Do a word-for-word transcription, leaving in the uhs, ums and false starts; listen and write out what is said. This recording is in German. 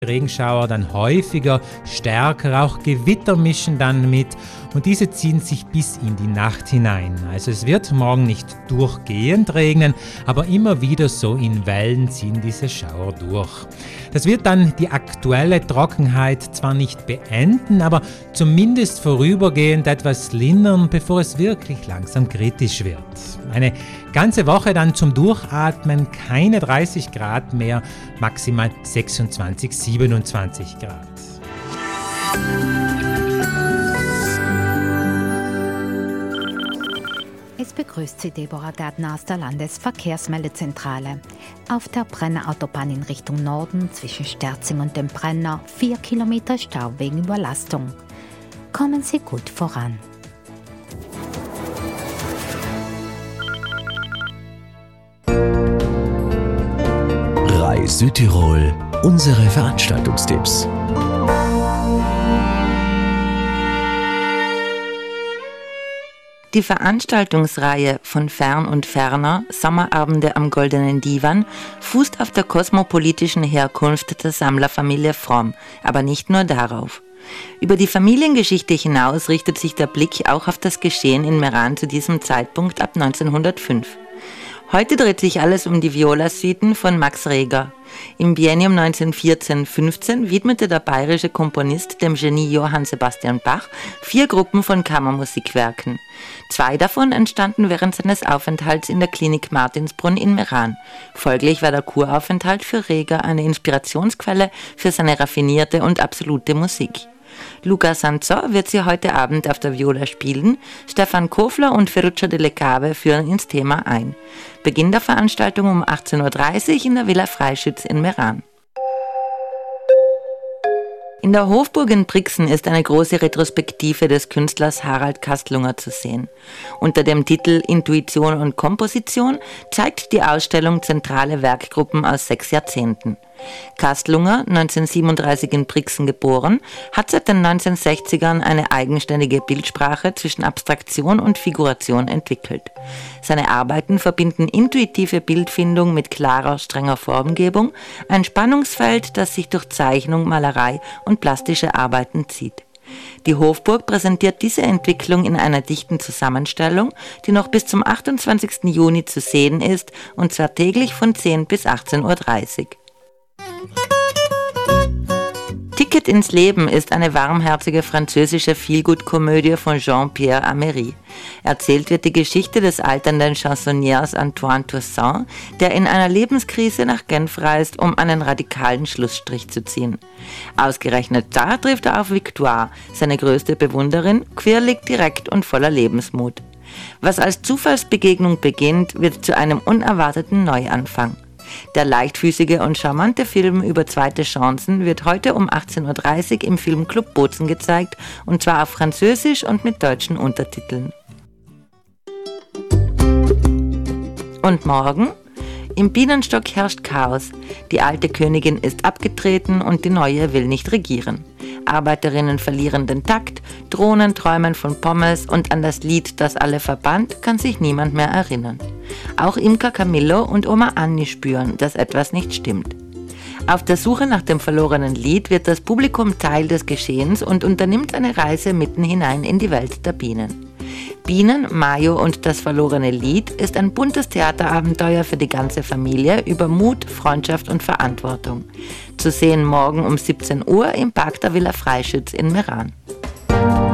Regenschauer dann häufiger, stärker, auch Gewitter mischen dann mit und diese ziehen sich bis in die Nacht hinein. Also es wird morgen nicht durchgehend regnen, aber immer wieder so in Wellen ziehen diese Schauer durch. Das wird dann die aktuelle Trockenheit zwar nicht beenden, aber zumindest vorübergehend etwas lindern, bevor es wirklich langsam kritisch wird. Eine ganze Woche dann zum Durchatmen, keine dreißig Grad mehr, maximal sechsundzwanzig, siebenundzwanzig Grad. Es begrüßt Sie Deborah Gärtner aus der Landesverkehrsmeldezentrale. Auf der Brenner Autobahn in Richtung Norden zwischen Sterzing und dem Brenner vier Kilometer Stau wegen Überlastung. Kommen Sie gut voran. Reis Südtirol, unsere Veranstaltungstipps. Die Veranstaltungsreihe von Fern und Ferner, Sommerabende am Goldenen Divan, fußt auf der kosmopolitischen Herkunft der Sammlerfamilie Fromm, aber nicht nur darauf. Über die Familiengeschichte hinaus richtet sich der Blick auch auf das Geschehen in Meran zu diesem Zeitpunkt ab neunzehnhundertfünf. Heute dreht sich alles um die Viola-Suiten von Max Reger. Im Biennium neunzehnhundertvierzehn fünfzehn widmete der bayerische Komponist dem Genie Johann Sebastian Bach vier Gruppen von Kammermusikwerken. Zwei davon entstanden während seines Aufenthalts in der Klinik Martinsbrunn in Meran. Folglich war der Kuraufenthalt für Reger eine Inspirationsquelle für seine raffinierte und absolute Musik. Luca Sanzò wird sie heute Abend auf der Viola spielen, Stefan Kofler und Ferruccio Delle Cave führen ins Thema ein. Beginn der Veranstaltung um achtzehn Uhr dreißig in der Villa Freischütz in Meran. In der Hofburg in Brixen ist eine große Retrospektive des Künstlers Harald Kastlunger zu sehen. Unter dem Titel Intuition und Komposition zeigt die Ausstellung zentrale Werkgruppen aus sechs Jahrzehnten. Kastlunger, neunzehnhundertsiebenunddreißig in Brixen geboren, hat seit den neunzehnhundertsechzigern eine eigenständige Bildsprache zwischen Abstraktion und Figuration entwickelt. Seine Arbeiten verbinden intuitive Bildfindung mit klarer, strenger Formgebung, ein Spannungsfeld, das sich durch Zeichnung, Malerei und plastische Arbeiten zieht. Die Hofburg präsentiert diese Entwicklung in einer dichten Zusammenstellung, die noch bis zum achtundzwanzigsten Juni zu sehen ist, und zwar täglich von zehn bis achtzehn Uhr dreißig. Ticket ins Leben ist eine warmherzige französische Feelgood-Komödie von Jean-Pierre Améry. Erzählt wird die Geschichte des alternden Chansonniers Antoine Toussaint, der in einer Lebenskrise nach Genf reist, um einen radikalen Schlussstrich zu ziehen. Ausgerechnet da trifft er auf Victoire, seine größte Bewunderin, quirlig, direkt und voller Lebensmut. Was als Zufallsbegegnung beginnt, wird zu einem unerwarteten Neuanfang. Der leichtfüßige und charmante Film über zweite Chancen wird heute um achtzehn Uhr dreißig im Filmclub Bozen gezeigt, und zwar auf Französisch und mit deutschen Untertiteln. Und morgen? Im Bienenstock herrscht Chaos. Die alte Königin ist abgetreten und die neue will nicht regieren. Arbeiterinnen verlieren den Takt, Drohnen träumen von Pommes und an das Lied, das alle verband, kann sich niemand mehr erinnern. Auch Imker Camillo und Oma Anni spüren, dass etwas nicht stimmt. Auf der Suche nach dem verlorenen Lied wird das Publikum Teil des Geschehens und unternimmt eine Reise mitten hinein in die Welt der Bienen. Bienen, Mayo und das verlorene Lied ist ein buntes Theaterabenteuer für die ganze Familie über Mut, Freundschaft und Verantwortung. Zu sehen morgen um siebzehn Uhr im Park der Villa Freischütz in Meran.